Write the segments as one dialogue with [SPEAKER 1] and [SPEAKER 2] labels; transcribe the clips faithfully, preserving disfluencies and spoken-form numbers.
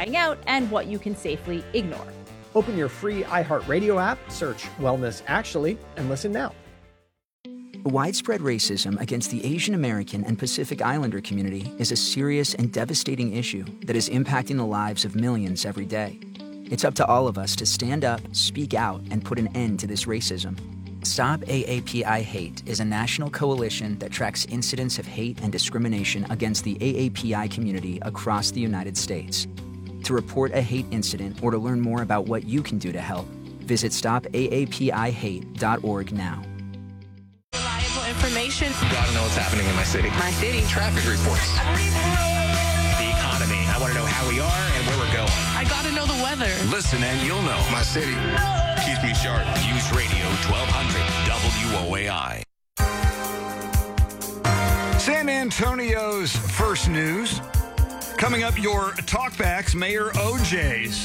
[SPEAKER 1] trying out and what you can safely ignore.
[SPEAKER 2] Open your free iHeartRadio app, search Wellness Actually, and listen now.
[SPEAKER 3] Widespread racism against the Asian American and Pacific Islander community is a serious and devastating issue that is impacting the lives of millions every day. It's up to all of us to stand up, speak out, and put an end to this racism. Stop A A P I Hate is a national coalition that tracks incidents of hate and discrimination against the A A P I community across the United States. To report a hate incident or to learn more about what you can do to help, visit stop A A P I hate dot org now.
[SPEAKER 4] Reliable information.
[SPEAKER 5] Gotta know what's happening in my city.
[SPEAKER 4] My city.
[SPEAKER 5] Traffic reports. The economy. I want to know how we are and where we're going.
[SPEAKER 4] I gotta know the weather.
[SPEAKER 5] Listen and you'll know. My city keeps me sharp. News Radio twelve hundred W O A I.
[SPEAKER 6] San Antonio's first news. Coming up, your talkbacks, Mayor O J's.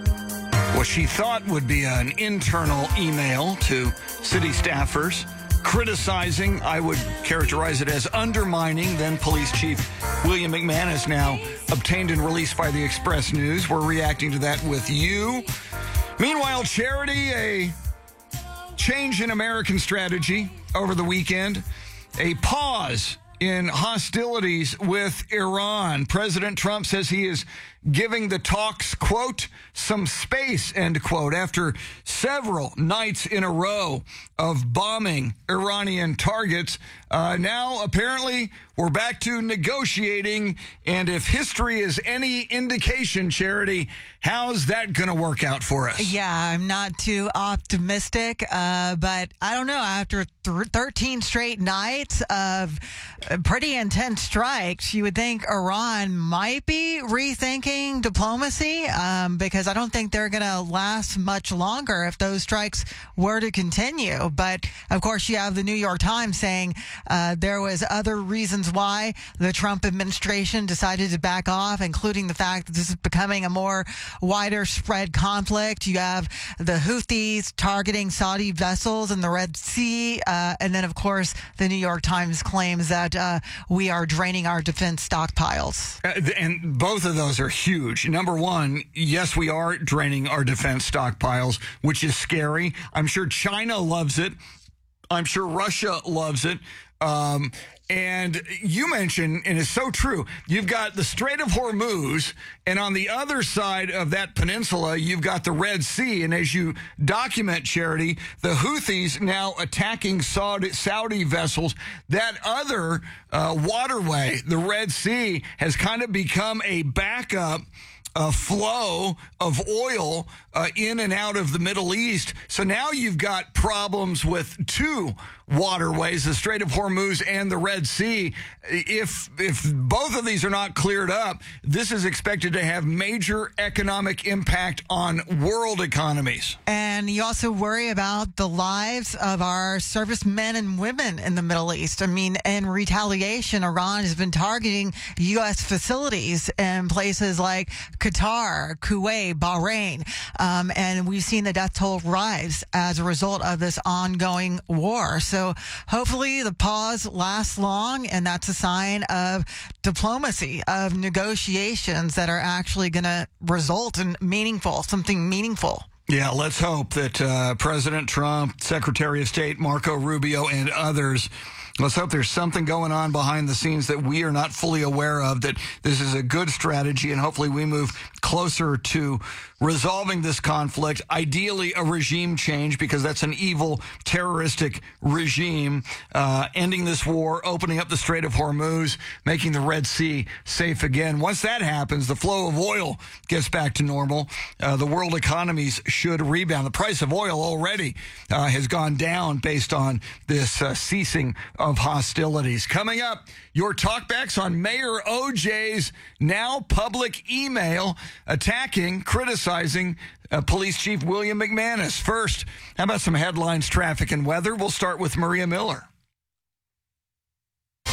[SPEAKER 6] What she thought would be an internal email to city staffers criticizing, I would characterize it as undermining, then Police Chief William McManus, now obtained and released by the Express News. We're reacting to that with you. Meanwhile, Charity, a change in American strategy over the weekend, a pause in hostilities with Iran. President Trump says he is giving the talks, quote, some space, end quote, after several nights in a row of bombing Iranian targets. Uh, now, apparently, we're back to negotiating. And if history is any indication, Charity, how's that going to work out for us?
[SPEAKER 7] Yeah, I'm not too optimistic, uh, but I don't know. After th- thirteen straight nights of pretty intense strikes, you would think Iran might be rethinking diplomacy, um, because I don't think they're going to last much longer if those strikes were to continue. But of course, you have the New York Times saying uh, there was other reasons why the Trump administration decided to back off, including the fact that this is becoming a more wider spread conflict. You have the Houthis targeting Saudi vessels in the Red Sea. Uh, and then, of course, the New York Times claims that uh, we are draining our defense stockpiles.
[SPEAKER 6] Uh, and both of those are huge. Number one, yes, we are draining our defense stockpiles, which is scary. I'm sure China loves it. I'm sure Russia loves it. Um, and you mentioned, and it's so true, you've got the Strait of Hormuz, and on the other side of that peninsula, you've got the Red Sea. And as you document, Charity, the Houthis now attacking Saudi, Saudi vessels. That other uh, waterway, the Red Sea, has kind of become a backup a flow of oil uh, in and out of the Middle East. So now you've got problems with two waterways, the Strait of Hormuz and the Red Sea. If if both of these are not cleared up, this is expected to have major economic impact on world economies.
[SPEAKER 7] And you also worry about the lives of our servicemen and women in the Middle East. I mean, in retaliation, Iran has been targeting U S facilities in places like Qatar, Kuwait, Bahrain, um, and we've seen the death toll rise as a result of this ongoing war. So hopefully the pause lasts long, and that's a sign of diplomacy, of negotiations that are actually going to result in meaningful, something meaningful.
[SPEAKER 6] Yeah, let's hope that uh, President Trump, Secretary of State Marco Rubio, and others, let's hope there's something going on behind the scenes that we are not fully aware of, that this is a good strategy, and hopefully we move closer to resolving this conflict, ideally a regime change, because that's an evil, terroristic regime, uh, ending this war, opening up the Strait of Hormuz, making the Red Sea safe again. Once that happens, the flow of oil gets back to normal. Uh, the world economies should rebound. The price of oil already uh, has gone down based on this uh, ceasing of hostilities. Coming up, your talkbacks on Mayor O J's now public email attacking, criticizing uh, Police Chief William McManus. First, how about some headlines, traffic, and weather? We'll start with Maria Miller.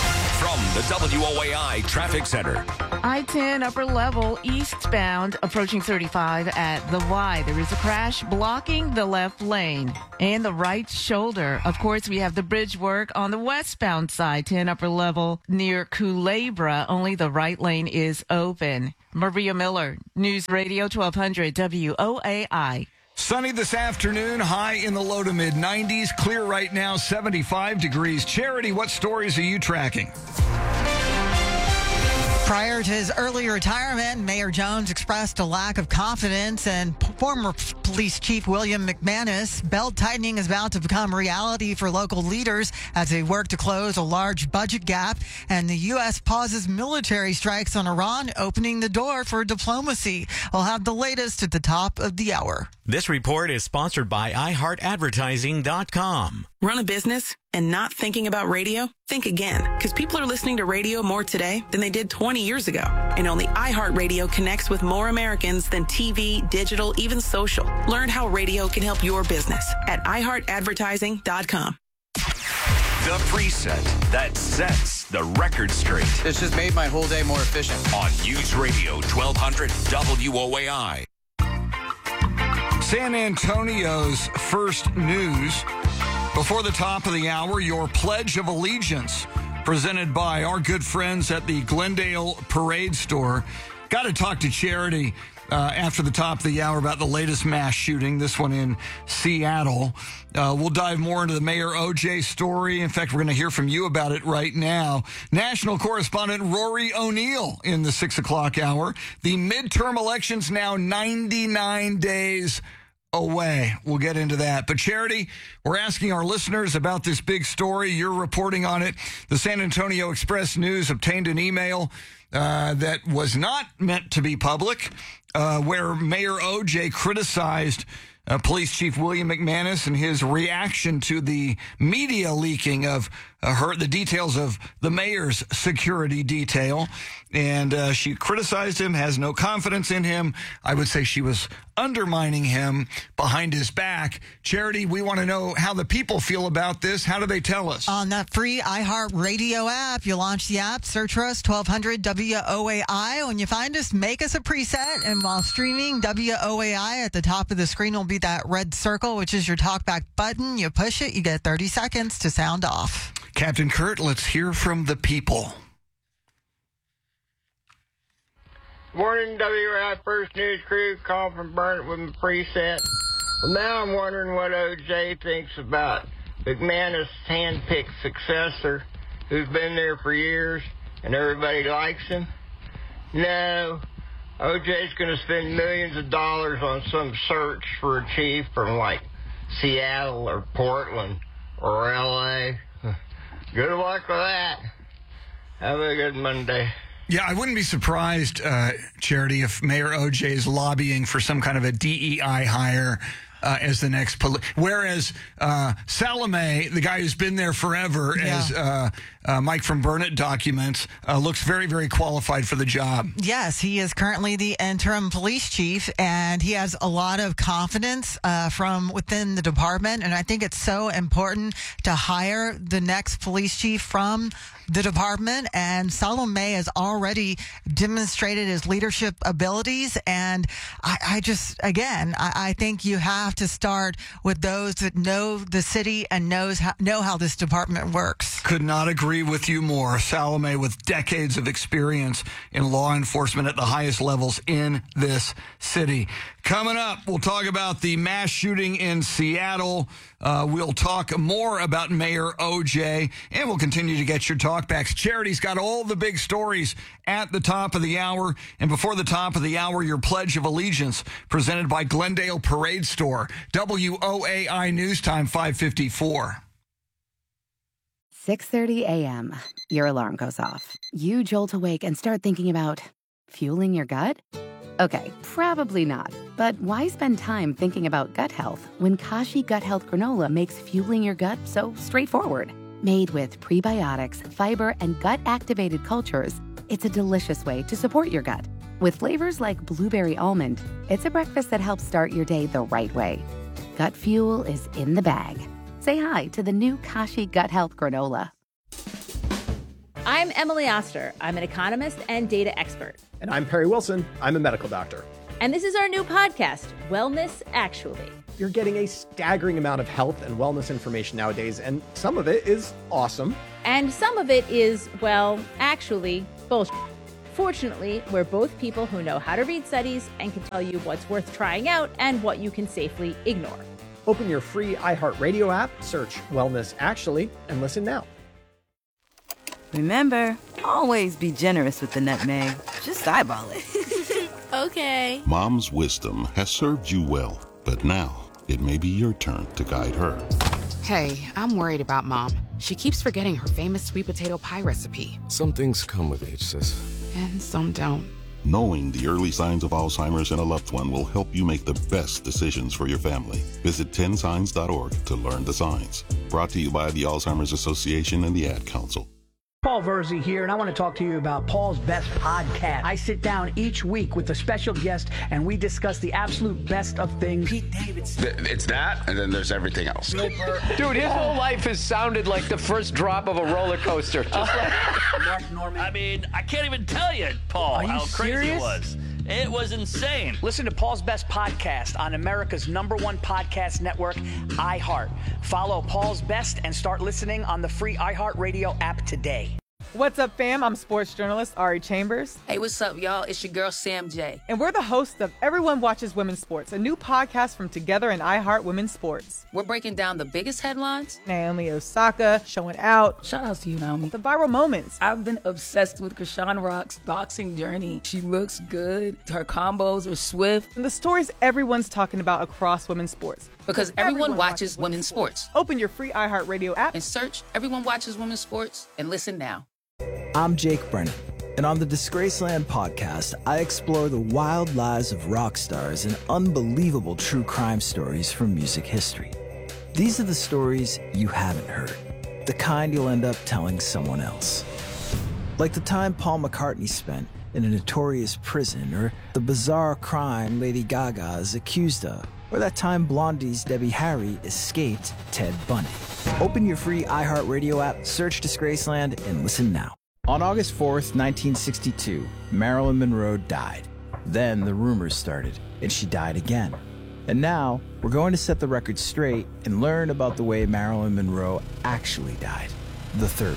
[SPEAKER 5] from the W O A I Traffic Center.
[SPEAKER 4] I ten upper level eastbound approaching thirty-five at the Y. There is a crash blocking the left lane and the right shoulder. Of course, we have the bridge work on the westbound side, ten upper level near Culebra. Only the right lane is open. Maria Miller, News Radio twelve hundred W O A I.
[SPEAKER 6] Sunny this afternoon, high in the low to mid nineties. Clear right now, seventy-five degrees. Charity, what stories are you tracking?
[SPEAKER 7] Prior to his early retirement, Mayor Jones expressed a lack of confidence, and former police chief William McManus. Belt tightening is about to become reality for local leaders as they work to close a large budget gap, and the U S pauses military strikes on Iran, opening the door for diplomacy. We'll have the latest at the top of the hour.
[SPEAKER 8] This report is sponsored by i heart advertising dot com.
[SPEAKER 9] Run a business and not thinking about radio? Think again, because people are listening to radio more today than they did twenty years ago. And only iHeartRadio connects with more Americans than T V, digital, even social. Learn how radio can help your business at i heart advertising dot com.
[SPEAKER 5] The preset that sets the record straight.
[SPEAKER 10] It's just made my whole day more efficient.
[SPEAKER 5] On News Radio twelve hundred W O A I.
[SPEAKER 6] San Antonio's first news. Before the top of the hour, your Pledge of Allegiance, presented by our good friends at the Glendale Parade Store. Got to talk to Charity uh, after the top of the hour about the latest mass shooting, this one in Seattle. Uh, we'll dive more into the Mayor O J story. In fact, we're going to hear from you about it right now. National correspondent Rory O'Neill in the six o'clock hour. The midterm elections now ninety-nine days away. We'll get into that. But Charity, we're asking our listeners about this big story. You're reporting on it. The San Antonio Express News obtained an email uh, that was not meant to be public, uh, where Mayor O J criticized uh, Police Chief William McManus and his reaction to the media leaking of uh, her the details of the mayor's security detail. And uh, she criticized him, has no confidence in him. I would say she was undermining him behind his back. Charity, we want to know how the people feel about this. How do they tell us?
[SPEAKER 7] On that free iHeartRadio app, you launch the app, search for us, twelve hundred W O A I. When you find us, make us a preset. And while streaming, W O A I at the top of the screen will be that red circle, which is your talkback button. You push it, you get thirty seconds to sound off.
[SPEAKER 6] Captain Kurt, let's hear from the people.
[SPEAKER 11] Morning, W O A I First News Crew. Call from Burn It with my preset. Well, now I'm wondering what O J thinks about McManus' hand-picked successor, who's been there for years, and everybody likes him. No, O J's going to spend millions of dollars on some search for a chief from, like, Seattle or Portland or L A Good luck with that. Have a good Monday.
[SPEAKER 6] Yeah, I wouldn't be surprised, uh, Charity, if Mayor O J is lobbying for some kind of a D E I hire uh, as the next poli- whereas uh, Salome, the guy who's been there forever, yeah. as uh, uh, Mike from Burn It documents, uh, looks very, very qualified for the job.
[SPEAKER 7] Yes, he is currently the interim police chief, and he has a lot of confidence uh, from within the department, and I think it's so important to hire the next police chief from the department, and Salome has already demonstrated his leadership abilities, and I, I just, again, I, I think you have to start with those that know the city and knows how, know how this department works.
[SPEAKER 6] Could not agree with you more. Salome with decades of experience in law enforcement at the highest levels in this city. Coming up, we'll talk about the mass shooting in Seattle. Uh, we'll talk more about Mayor O J, and we'll continue to get your talkbacks. Charity's got all the big stories at the top of the hour. And before the top of the hour, your Pledge of Allegiance, presented by Glendale Parade Store. W O A I News Time, five fifty-four.
[SPEAKER 12] six thirty a.m. Your alarm goes off. You jolt awake and start thinking about fueling your gut? Okay, probably not. But why spend time thinking about gut health when Kashi Gut Health Granola makes fueling your gut so straightforward? Made with prebiotics, fiber, and gut-activated cultures, it's a delicious way to support your gut. With flavors like blueberry almond, it's a breakfast that helps start your day the right way. Gut fuel is in the bag. Say hi to the new Kashi Gut Health Granola.
[SPEAKER 1] I'm Emily Oster. I'm an economist and data expert.
[SPEAKER 2] And I'm Perry Wilson. I'm a medical doctor.
[SPEAKER 1] And this is our new podcast, Wellness Actually.
[SPEAKER 2] You're getting a staggering amount of health and wellness information nowadays, and some of it is awesome.
[SPEAKER 1] And some of it is, well, actually, bullshit. Fortunately, we're both people who know how to read studies and can tell you what's worth trying out and what you can safely ignore.
[SPEAKER 2] Open your free iHeartRadio app, search Wellness Actually, and listen now.
[SPEAKER 13] Remember, always be generous with the nutmeg. Just eyeball it.
[SPEAKER 14] Okay.
[SPEAKER 15] Mom's wisdom has served you well, but now it may be your turn to guide her.
[SPEAKER 14] Hey, I'm worried about Mom. She keeps forgetting her famous sweet potato pie recipe.
[SPEAKER 16] Some things come with age, sis.
[SPEAKER 14] And some don't.
[SPEAKER 15] Knowing the early signs of Alzheimer's in a loved one will help you make the best decisions for your family. Visit ten signs dot org to learn the signs. Brought to you by the Alzheimer's Association and the Ad Council.
[SPEAKER 17] Paul Verzi here, and I want to talk to you about Paul's Best Podcast. I sit down each week with a special guest, and we discuss the absolute best of things. Pete Davidson.
[SPEAKER 18] It's that, and then there's everything else.
[SPEAKER 19] Dude, his whole life has sounded like the first drop of a roller coaster. Just like
[SPEAKER 17] Mark Norman.
[SPEAKER 20] I mean, I can't even tell you, Paul,
[SPEAKER 17] Are you
[SPEAKER 20] how crazy
[SPEAKER 17] serious?
[SPEAKER 20] it was. It was insane.
[SPEAKER 17] Listen to Paul's Best Podcast on America's number one podcast network, iHeart. Follow Paul's Best and start listening on the free iHeartRadio app today.
[SPEAKER 21] What's up, fam? I'm sports journalist Ari Chambers.
[SPEAKER 22] Hey, what's up, y'all? It's your girl, Sam J.
[SPEAKER 21] And we're the hosts of Everyone Watches Women's Sports, a new podcast from Together and iHeart Women's Sports.
[SPEAKER 22] We're breaking down the biggest headlines.
[SPEAKER 21] Naomi Osaka showing out.
[SPEAKER 22] Shout out to you, Naomi.
[SPEAKER 21] The viral moments.
[SPEAKER 22] I've been obsessed with Krishan Rock's boxing journey. She looks good. Her combos are swift.
[SPEAKER 21] And the stories everyone's talking about across women's sports.
[SPEAKER 22] Because everyone, everyone watches, watches women's sports. sports.
[SPEAKER 21] Open your free iHeartRadio app
[SPEAKER 22] and search Everyone Watches Women's Sports and listen now.
[SPEAKER 23] I'm Jake Brennan, and on the Disgraceland podcast, I explore the wild lives of rock stars and unbelievable true crime stories from music history. These are the stories you haven't heard, the kind you'll end up telling someone else. Like the time Paul McCartney spent in a notorious prison, or the bizarre crime Lady Gaga is accused of, or that time Blondie's Debbie Harry escaped Ted Bundy. Open your free iHeartRadio app, search Disgraceland, and listen now. On August fourth, nineteen sixty-two, Marilyn Monroe died. Then the rumors started, and she died again. And now, we're going to set the record straight and learn about the way Marilyn Monroe actually died, the third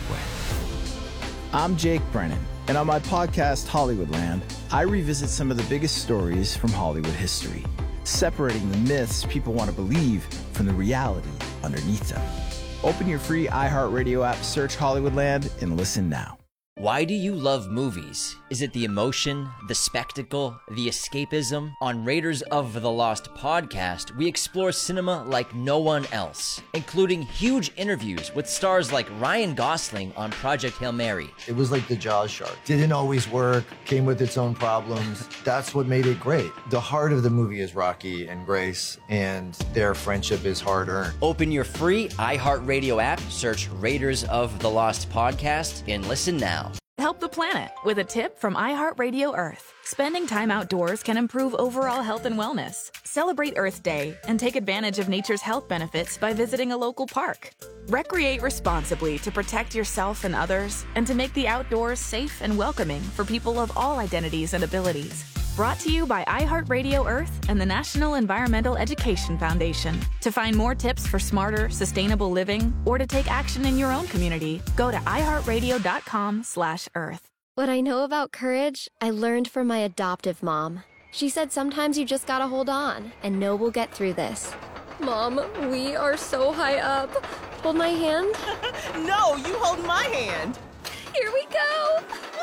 [SPEAKER 23] way. I'm Jake Brennan, and on my podcast, Hollywoodland, I revisit some of the biggest stories from Hollywood history, separating the myths people want to believe from the reality underneath them. Open your free iHeartRadio app, search Hollywoodland, and listen now.
[SPEAKER 24] Why do you love movies? Is it the emotion, the spectacle, the escapism? On Raiders of the Lost podcast, we explore cinema like no one else, including huge interviews with stars like Ryan Gosling on Project Hail Mary.
[SPEAKER 25] It was like the Jaws shark. Didn't always work, came with its own problems. That's what made it great. The heart of the movie is Rocky and Grace, and their friendship is hard-earned.
[SPEAKER 24] Open your free iHeartRadio app, search Raiders of the Lost podcast, and listen now.
[SPEAKER 26] Help the planet with a tip from iHeartRadio Earth. Spending time outdoors can improve overall health and wellness. Celebrate Earth Day and take advantage of nature's health benefits by visiting a local park. Recreate responsibly to protect yourself and others, and to make the outdoors safe and welcoming for people of all identities and abilities. Brought to you by iHeartRadio Earth and the National Environmental Education Foundation. To find more tips for smarter, sustainable living, or to take action in your own community, go to iHeartRadio.com slash Earth.
[SPEAKER 27] What I know about courage, I learned from my adoptive mom. She said sometimes you just gotta hold on and know we'll get through this. Mom, we are so high up. Hold my hand.
[SPEAKER 4] No, you hold my hand.
[SPEAKER 27] Here we go.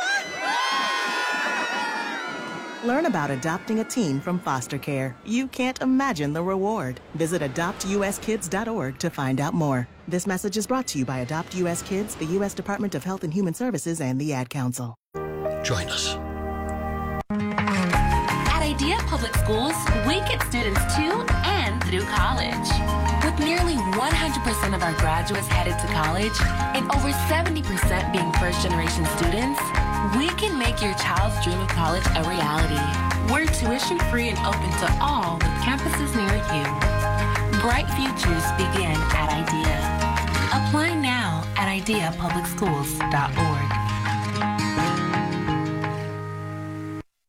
[SPEAKER 28] Learn about adopting a teen from foster care. You can't imagine the reward. Visit adopt u s kids dot org to find out more. This message is brought to you by Adopt U S Kids, the U S Department of Health and Human Services, and the Ad Council.
[SPEAKER 5] Join us.
[SPEAKER 29] At Idea Public Schools, we get students to and through college. With nearly one hundred percent of our graduates headed to college and over seventy percent being first-generation students, we can make your child's dream of college a reality. We're tuition-free and open to all with campuses near you. Bright futures begin at IDEA. Apply now at idea public schools dot org.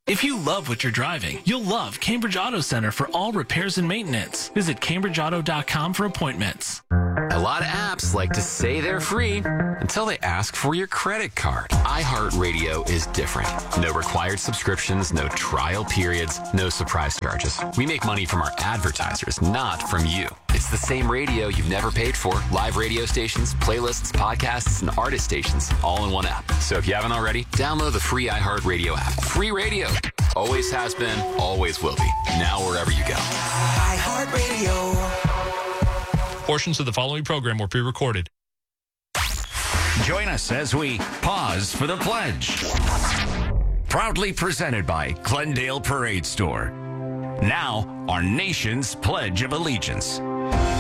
[SPEAKER 1] If you love what you're driving, you'll love Cambridge Auto Center for all repairs and maintenance. Visit cambridge auto dot com for appointments.
[SPEAKER 3] A lot of apps like to say they're free until they ask for your credit card. iHeartRadio is different. No required subscriptions, no trial periods, no surprise charges. We make money from our advertisers, not from you. It's the same radio you've never paid for. Live radio stations, playlists, podcasts, and artist stations, all in one app. So if you haven't already, download the free iHeartRadio app. Free radio. Always has been, always will be. Now wherever you go.
[SPEAKER 6] iHeartRadio.
[SPEAKER 7] Portions of the following program were pre-recorded.
[SPEAKER 5] Join us as we pause for the pledge. Proudly presented by Glendale Parade Store. Now, our nation's Pledge of Allegiance.